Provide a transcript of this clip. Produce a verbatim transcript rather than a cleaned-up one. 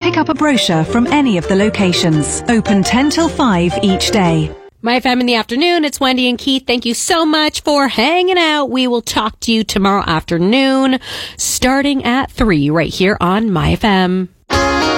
pick up a brochure from any of the locations. Open ten till five each day. My F M in the afternoon. It's Wendy and Keith. Thank you so much for hanging out. We will talk to you tomorrow afternoon, starting at three right here on My F M.